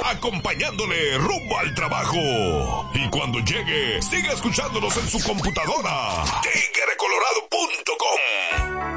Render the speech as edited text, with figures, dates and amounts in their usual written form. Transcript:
acompañándole rumbo al trabajo. Y cuando llegue, siga escuchándonos en su computadora. TigreColorado.com